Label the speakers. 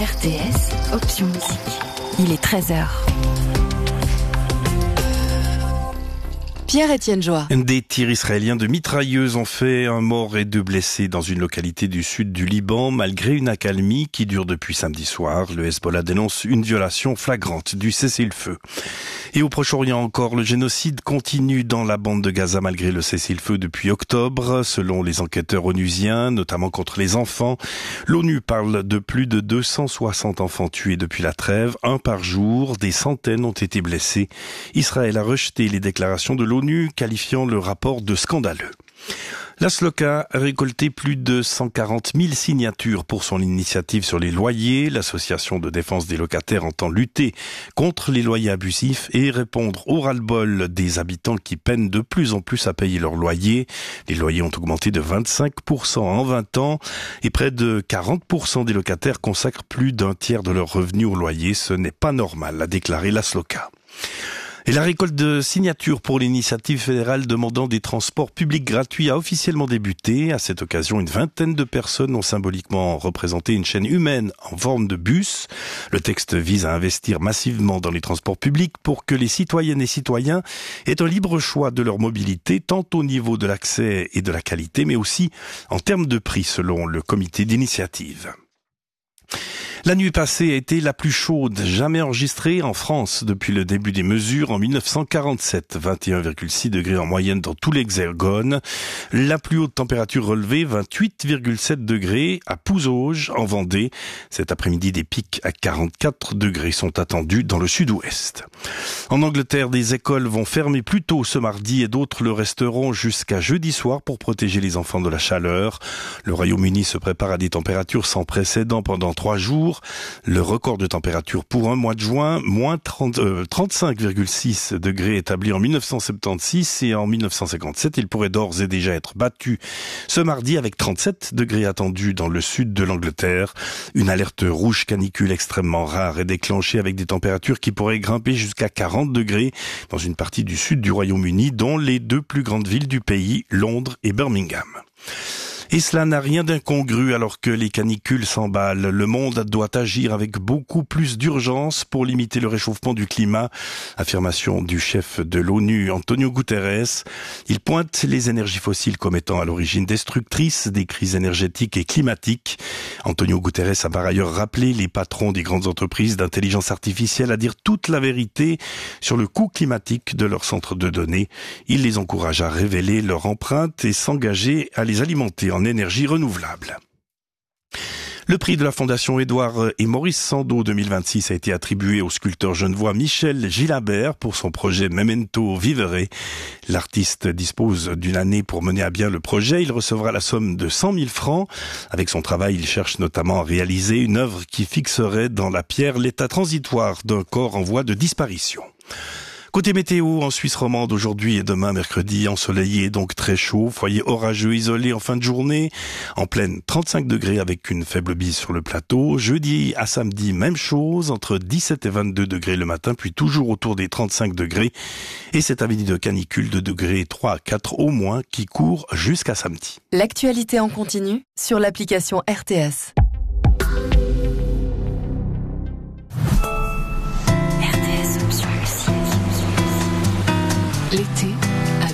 Speaker 1: RTS, option musique. Il est 13h. Pierre-Étienne Joie.
Speaker 2: Des tirs israéliens de mitrailleuses ont fait un mort et 2 blessés dans une localité du sud du Liban, malgré une accalmie qui dure depuis samedi soir. Le Hezbollah dénonce une violation flagrante du cessez-le-feu. Et au Proche-Orient encore, le génocide continue dans la bande de Gaza malgré le cessez-le-feu depuis octobre. Selon les enquêteurs onusiens, notamment contre les enfants, l'ONU parle de plus de 260 enfants tués depuis la trêve, un par jour. Des centaines ont été blessés. Israël a rejeté les déclarations de l'ONU, qualifiant le rapport de scandaleux. La SLOCA a récolté plus de 140 000 signatures pour son initiative sur les loyers. L'association de défense des locataires entend lutter contre les loyers abusifs et répondre au ras-le-bol des habitants qui peinent de plus en plus à payer leurs loyers. Les loyers ont augmenté de 25% en 20 ans et près de 40% des locataires consacrent plus d'un tiers de leurs revenus au loyer. Ce n'est pas normal, a déclaré la SLOCA. Et la récolte de signatures pour l'initiative fédérale demandant des transports publics gratuits a officiellement débuté. À cette occasion, une vingtaine de personnes ont symboliquement représenté une chaîne humaine en forme de bus. Le texte vise à investir massivement dans les transports publics pour que les citoyennes et citoyens aient un libre choix de leur mobilité, tant au niveau de l'accès et de la qualité, mais aussi en termes de prix, selon le comité d'initiative. La nuit passée a été la plus chaude jamais enregistrée en France depuis le début des mesures en 1947. 21,6 degrés en moyenne dans tout l'Hexagone. La plus haute température relevée, 28,7 degrés à Pouzauges en Vendée. Cet après-midi, des pics à 44 degrés sont attendus dans le sud-ouest. En Angleterre, des écoles vont fermer plus tôt ce mardi et d'autres le resteront jusqu'à jeudi soir pour protéger les enfants de la chaleur. Le Royaume-Uni se prépare à des températures sans précédent pendant 3 jours. Le record de température pour un mois de juin, moins 35,6 degrés établi en 1976 et en 1957. Il pourrait d'ores et déjà être battu ce mardi avec 37 degrés attendus dans le sud de l'Angleterre. Une alerte rouge canicule extrêmement rare est déclenchée avec des températures qui pourraient grimper jusqu'à 40 degrés dans une partie du sud du Royaume-Uni, dont les 2 plus grandes villes du pays, Londres et Birmingham. Et cela n'a rien d'incongru alors que les canicules s'emballent. Le monde doit agir avec beaucoup plus d'urgence pour limiter le réchauffement du climat. Affirmation du chef de l'ONU, Antonio Guterres. Il pointe les énergies fossiles comme étant à l'origine destructrice des crises énergétiques et climatiques. Antonio Guterres a par ailleurs rappelé les patrons des grandes entreprises d'intelligence artificielle à dire toute la vérité sur le coût climatique de leurs centres de données. Il les encourage à révéler leur empreinte et s'engager à les alimenter en énergie renouvelable. Le prix de la Fondation Édouard et Maurice Sandeau 2026 a été attribué au sculpteur genevois Michel Gilabert pour son projet Memento Vivere. L'artiste dispose d'une année pour mener à bien le projet. Il recevra la somme de 100 000 francs. Avec son travail, il cherche notamment à réaliser une œuvre qui fixerait dans la pierre l'état transitoire d'un corps en voie de disparition. Côté météo, en Suisse romande, aujourd'hui et demain, mercredi, ensoleillé, donc très chaud. Foyer orageux isolé en fin de journée. En pleine 35 degrés avec une faible bise sur le plateau. Jeudi à samedi, même chose, entre 17 et 22 degrés le matin, puis toujours autour des 35 degrés. Et cet avis de canicule de degrés 3 à 4 au moins qui court jusqu'à samedi.
Speaker 1: L'actualité en continu sur l'application RTS.